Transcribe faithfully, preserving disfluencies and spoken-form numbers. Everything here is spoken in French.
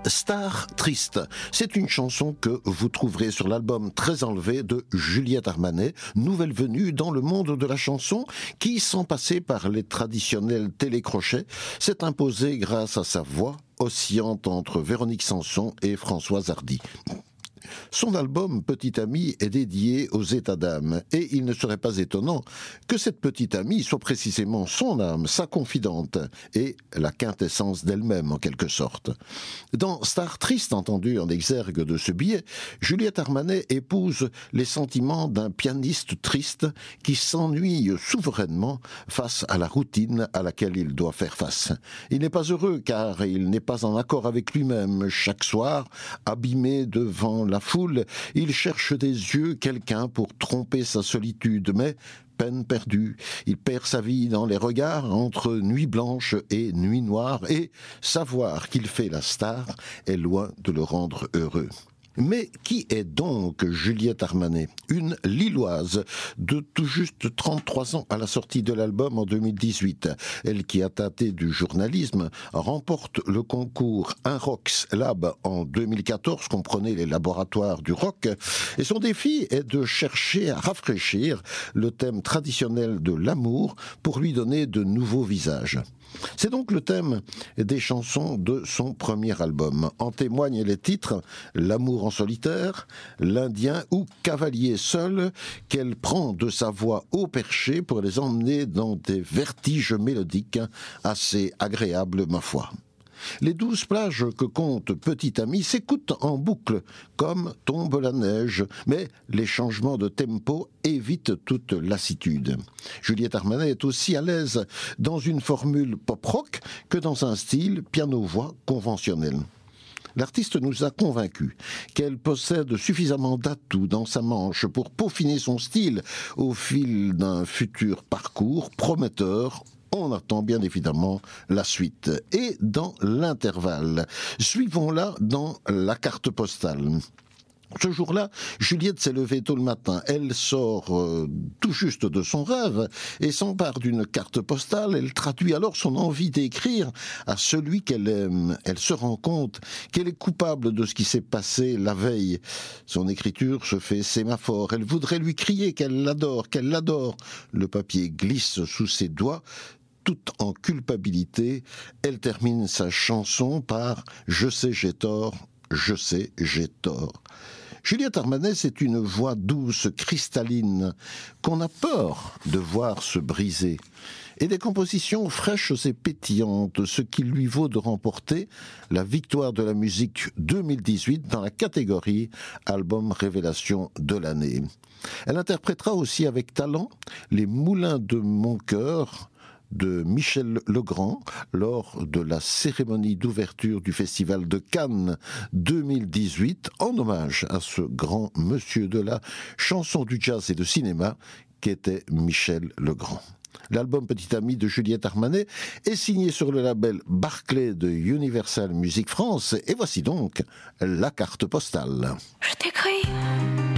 Star triste, c'est une chanson que vous trouverez sur l'album Très enlevé de Juliette Armanet, nouvelle venue dans le monde de la chanson qui, sans passer par les traditionnels télécrochets, s'est imposée grâce à sa voix oscillante entre Véronique Sanson et Françoise Hardy. Son album Petite Amie est dédié aux états d'âme et il ne serait pas étonnant que cette petite amie soit précisément son âme, sa confidente et la quintessence d'elle-même en quelque sorte. Dans Star triste entendu en exergue de ce billet, Juliette Armanet épouse les sentiments d'un pianiste triste qui s'ennuie souverainement face à la routine à laquelle il doit faire face. Il n'est pas heureux car il n'est pas en accord avec lui-même. Chaque soir, abîmé devant la foule, il cherche des yeux quelqu'un pour tromper sa solitude, mais peine perdue. Il perd sa vie dans les regards entre nuit blanche et nuit noire, et savoir qu'il fait la star est loin de le rendre heureux. Mais qui est donc Juliette Armanet? Une Lilloise de tout juste trente-trois ans à la sortie de l'album en deux mille dix-huit. Elle qui a tâté du journalisme remporte le concours Un Rocks Lab en deux mille quatorze, comprenait les laboratoires du rock. Et son défi est de chercher à rafraîchir le thème traditionnel de l'amour pour lui donner de nouveaux visages. C'est donc le thème des chansons de son premier album. En témoignent les titres L'amour en solitaire, L'Indien ou Cavalier seul, qu'elle prend de sa voix au perché pour les emmener dans des vertiges mélodiques assez agréables, ma foi. Les douze plages que compte Petite Amie s'écoutent en boucle, comme tombe la neige, mais les changements de tempo évitent toute lassitude. Juliette Armanet est aussi à l'aise dans une formule pop-rock que dans un style piano-voix conventionnel. L'artiste nous a convaincus qu'elle possède suffisamment d'atouts dans sa manche pour peaufiner son style au fil d'un futur parcours prometteur. On attend bien évidemment la suite. Et dans l'intervalle, suivons-la dans la carte postale. Ce jour-là, Juliette s'est levée tôt le matin. Elle sort euh, tout juste de son rêve et s'empare d'une carte postale. Elle traduit alors son envie d'écrire à celui qu'elle aime. Elle se rend compte qu'elle est coupable de ce qui s'est passé la veille. Son écriture se fait sémaphore. Elle voudrait lui crier qu'elle l'adore, qu'elle l'adore. Le papier glisse sous ses doigts. Toute en culpabilité, elle termine sa chanson par « Je sais j'ai tort, je sais j'ai tort ». Juliette Armanet, c'est une voix douce, cristalline, qu'on a peur de voir se briser. Et des compositions fraîches et pétillantes, ce qui lui vaut de remporter la victoire de la musique deux mille dix-huit dans la catégorie Album Révélation de l'année. Elle interprétera aussi avec talent Les Moulins de mon cœur, de Michel Legrand lors de la cérémonie d'ouverture du Festival de Cannes deux mille dix-huit, en hommage à ce grand monsieur de la chanson du jazz et de cinéma qu'était Michel Legrand. L'album Petite Amie de Juliette Armanet est signé sur le label Barclay de Universal Music France et voici donc la carte postale. Je t'écris